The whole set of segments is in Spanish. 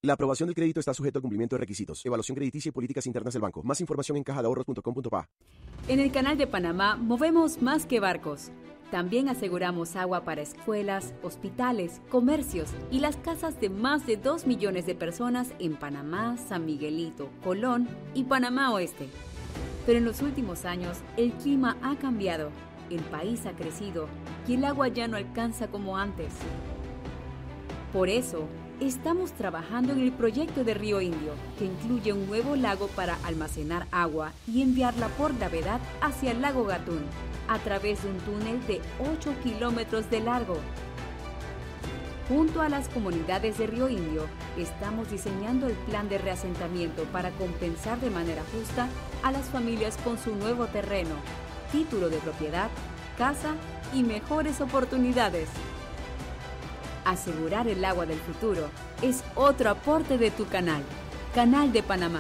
La aprobación del crédito está sujeto a cumplimiento de requisitos, evaluación crediticia y políticas internas del banco. Más información en cajadeahorros.com.pa. En el Canal de Panamá movemos más que barcos. También aseguramos agua para escuelas, hospitales, comercios y las casas de más de 2 millones de personas en Panamá, San Miguelito, Colón y Panamá Oeste. Pero en los últimos años el clima ha cambiado, el país ha crecido y el agua ya no alcanza como antes. Por eso, estamos trabajando en el proyecto de Río Indio, que incluye un nuevo lago para almacenar agua y enviarla por gravedad hacia el lago Gatún, a través de un túnel de 8 kilómetros de largo. Junto a las comunidades de Río Indio, estamos diseñando el plan de reasentamiento para compensar de manera justa a las familias con su nuevo terreno, título de propiedad, casa y mejores oportunidades. Asegurar el agua del futuro es otro aporte de tu canal, Canal de Panamá.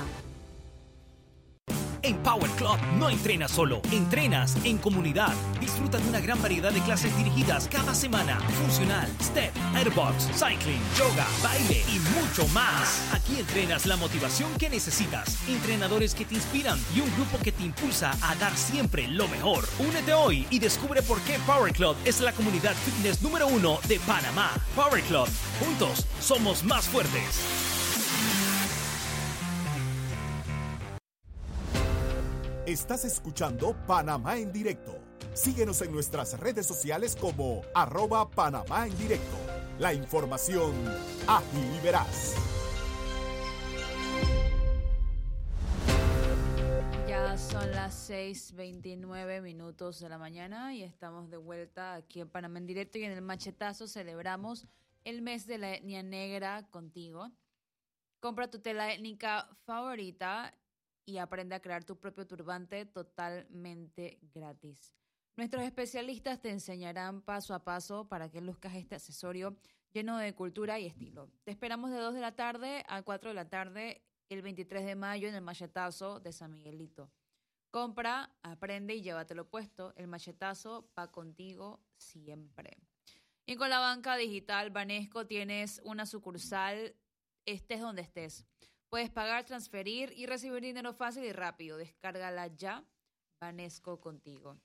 En Power Club no entrenas solo, entrenas en comunidad. Disfruta de una gran variedad de clases dirigidas cada semana. Funcional, step, airbox, cycling, yoga, baile y mucho más. Aquí entrenas la motivación que necesitas, entrenadores que te inspiran y un grupo que te impulsa a dar siempre lo mejor. Únete hoy y descubre por qué Power Club es la comunidad fitness número 1 de Panamá. Power Club, juntos somos más fuertes. Estás escuchando Panamá en Directo. Síguenos en nuestras redes sociales como @Panamá en Directo. La información ágil y veraz. Ya son las 6:29 de la mañana y estamos de vuelta aquí en Panamá en Directo y en el Machetazo celebramos el mes de la etnia negra contigo. Compra tu tela étnica favorita y aprende a crear tu propio turbante totalmente gratis. Nuestros especialistas te enseñarán paso a paso para que luzcas este accesorio lleno de cultura y estilo. Te esperamos de 2 de la tarde a 4 de la tarde el 23 de mayo en el Machetazo de San Miguelito. Compra, aprende y llévatelo puesto. El Machetazo va contigo siempre. Y con la banca digital Banesco tienes una sucursal, estés donde estés. Puedes pagar, transferir y recibir dinero fácil y rápido. Descárgala ya, Banesco contigo.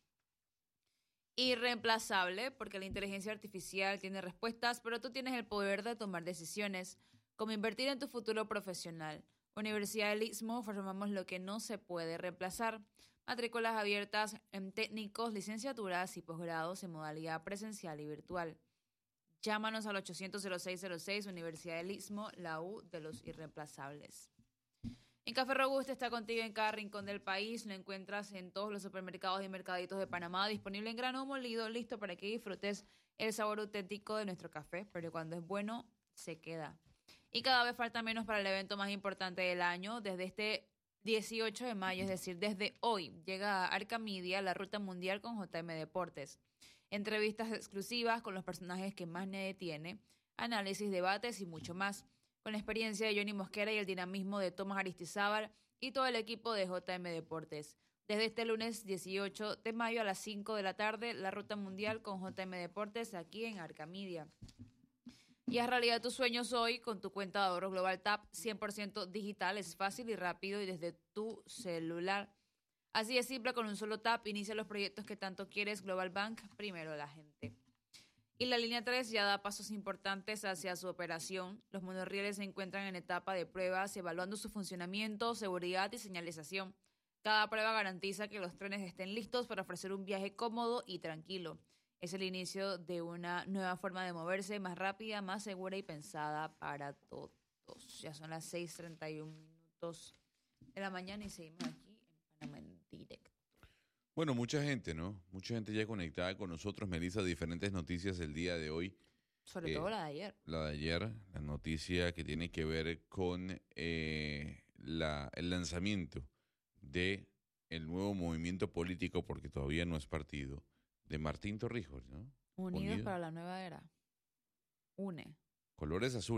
Irreemplazable, porque la inteligencia artificial tiene respuestas, pero tú tienes el poder de tomar decisiones, como invertir en tu futuro profesional. Universidad del Istmo, formamos lo que no se puede reemplazar. Matrículas abiertas en técnicos, licenciaturas y posgrados en modalidad presencial y virtual. Llámanos al 800-0606, Universidad del Istmo, la U de los irreemplazables. En Café Robusta está contigo en cada rincón del país. Lo encuentras en todos los supermercados y mercaditos de Panamá, disponible en grano molido, listo para que disfrutes el sabor auténtico de nuestro café, pero cuando es bueno, se queda. Y cada vez falta menos para el evento más importante del año. Desde este 18 de mayo, es decir, desde hoy, llega a Arcamedia la Ruta Mundial con JM Deportes. Entrevistas exclusivas con los personajes que más nadie tiene, análisis, debates y mucho más. Con la experiencia de Johnny Mosquera y el dinamismo de Tomás Aristizábal y todo el equipo de JM Deportes. Desde este lunes 18 de mayo a las 5 de la tarde, la Ruta Mundial con JM Deportes aquí en Arcamedia. Y haz realidad tus sueños hoy con tu cuenta de ahorros Global Tap 100% digital. Es fácil y rápido y desde tu celular. Así de simple, con un solo tap, inicia los proyectos que tanto quieres. Global Bank, primero la gente. Y la línea 3 ya da pasos importantes hacia su operación. Los monorrieles se encuentran en etapa de pruebas, evaluando su funcionamiento, seguridad y señalización. Cada prueba garantiza que los trenes estén listos para ofrecer un viaje cómodo y tranquilo. Es el inicio de una nueva forma de moverse, más rápida, más segura y pensada para todos. Ya son las 6:31 de la mañana y seguimos aquí en Panamá en Directo. Bueno, mucha gente, ¿no? Mucha gente ya conectada con nosotros, Melissa, diferentes noticias el día de hoy. Sobre todo la de ayer. La de ayer, la noticia que tiene que ver con el lanzamiento de el nuevo movimiento político, porque todavía no es partido, de Martín Torrijos, ¿no? Unidos para la nueva era. Une. Colores azules.